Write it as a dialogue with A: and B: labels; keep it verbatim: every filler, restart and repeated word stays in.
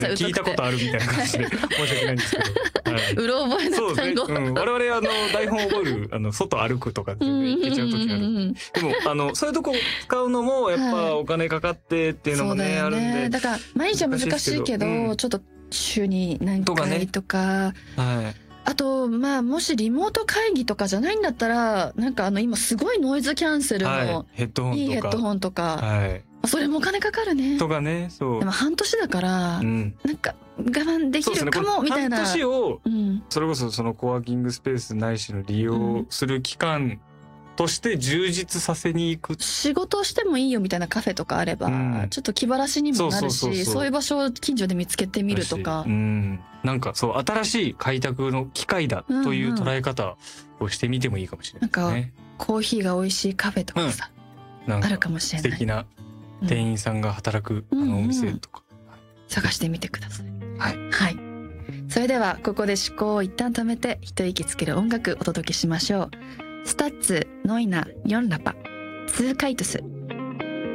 A: 聞いたことあるみたいな感じで申し訳ないんですけど、はい、
B: うろ覚えの単語、
A: そうですね、うん、我々あの台本を覚えるあの外歩くとかって言っちゃう時ある。でもあのそういうとこ使うのもやっぱお金かかってっていうのもね、はい、あるんで、
B: だから毎日は難しいけど、うん、ちょっと週に何回とか、はい、あとまあもしリモート会議とかじゃないんだったら、なんかあの今すごいノイズキャンセルのいいヘッドホンとか、はい、それもお金かかるね
A: とかね。そう
B: でも半年だから、うん、なんか我慢できるかもみたいな、
A: 半年を、うん、それこそそのコワーキングスペースないしの利用する期間として充実させに行く、
B: 仕事してもいいよみたいなカフェとかあれば、うん、ちょっと気晴らしにもなるし、そういう場所を近所で見つけてみるとか、
A: うん、なんかそう新しい開拓の機会だという捉え方をしてみてもいいかもしれないですね。
B: なんかコーヒーが美味しいカフェとかさ、うん、なんかあるかもしれない。
A: 素敵な店員さんが働くあのお店とか、
B: うんうん、探してみてください。
A: はい、
B: はい、それではここで思考を一旦止めて一息つける音楽お届けしましょう。スタッツノイナヨンラパツーカイトス。